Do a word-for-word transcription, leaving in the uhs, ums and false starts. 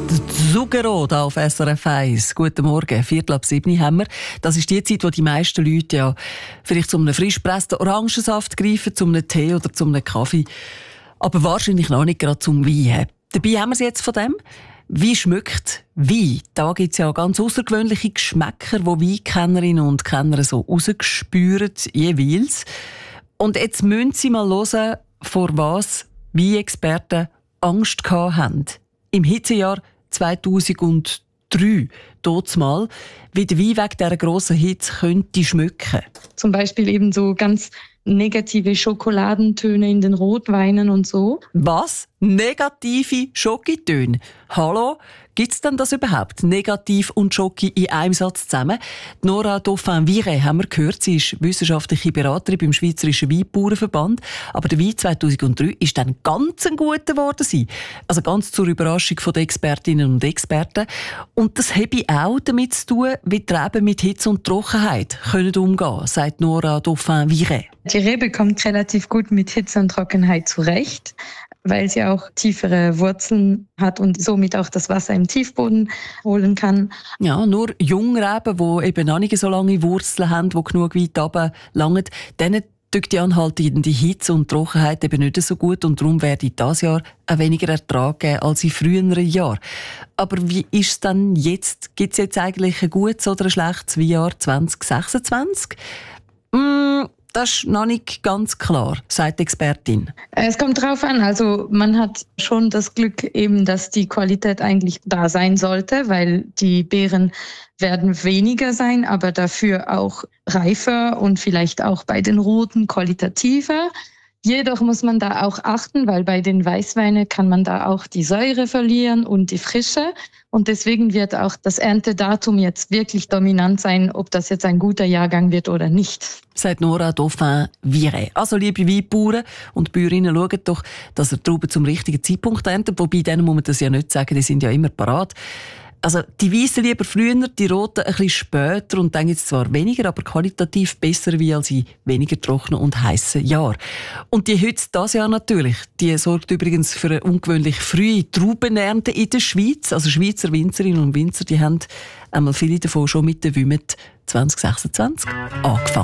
Zucchero auf S R F eins. Guten Morgen, Viertel ab sieben haben wir. Das ist die Zeit, wo die meisten Leute ja vielleicht zu einem frisch gepressten Orangensaft greifen, zu einem Tee oder zu einem Kaffee. Aber wahrscheinlich noch nicht gerade zum Wein. Dabei haben wir es jetzt von dem. Wie schmeckt Wein? Da gibt es ja ganz außergewöhnliche Geschmäcker, die Weinkennerinnen und Kenner so rausgespüren, jeweils. Und jetzt müssen Sie mal hören, vor was Weinexperten Angst gehabt haben. Im Hitzejahr zweitausenddrei, dort mal, wie der Wein wegen dieser grossen Hitze könnte schmecken. Zum Beispiel eben so ganz negative Schokoladentöne in den Rotweinen und so. Was? Negative Schokitöne? Hallo? Gibt es denn das überhaupt? Negativ und Schoki in einem Satz zusammen? Nora Dauphin-Viret haben wir gehört. Sie ist wissenschaftliche Beraterin beim Schweizerischen Weinbauernverband. Aber der Wein zweitausenddrei ist dann ganz ein guter geworden. Also ganz zur Überraschung der Expertinnen und Experten. Und das habe auch damit zu tun, wie die Reben mit Hitze und Trockenheit können umgehen, sagt Nora Dauphin-Viret. Die Rebe kommt relativ gut mit Hitze und Trockenheit zurecht, weil sie auch tiefere Wurzeln hat und somit auch das Wasser im Tiefboden holen kann. Ja, nur Jungreben, die eben noch nicht so lange Wurzeln haben, die genug weit runter langen, denen tut die anhaltende Hitze und Trockenheit eben nicht so gut und darum werde dieses Jahr auch weniger Ertrag geben als in früheren Jahren. Aber wie ist es denn jetzt? Gibt es jetzt eigentlich ein gutes oder ein schlechtes Weinjahr zwanzig sechsundzwanzig? Mm, Das ist noch nicht ganz klar, sagt die Expertin. Es kommt drauf an. Also man hat schon das Glück eben, dass die Qualität eigentlich da sein sollte, weil die Beeren werden weniger sein, aber dafür auch reifer und vielleicht auch bei den Roten qualitativer. Jedoch muss man da auch achten, weil bei den Weißweinen kann man da auch die Säure verlieren und die Frische. Und deswegen wird auch das Erntedatum jetzt wirklich dominant sein, ob das jetzt ein guter Jahrgang wird oder nicht. Sagt Nora Dauphin-Viret. Also liebe Weinbauern und Bäuerinnen, schaut doch, dass ihr die Trauben zum richtigen Zeitpunkt erntet. Wobei, denen muss man das ja nicht sagen, die sind ja immer parat. Also die Weißen lieber früher, die Roten ein bisschen später und dann jetzt zwar weniger, aber qualitativ besser wie als in weniger trockenen und heissen Jahren. Und die Hitze dieses Jahr natürlich, die sorgt übrigens für eine ungewöhnlich frühe Traubenernte in der Schweiz. Also Schweizer Winzerinnen und Winzer, die haben einmal viele davon schon mit der Wümet zwanzig sechsundzwanzig angefangen.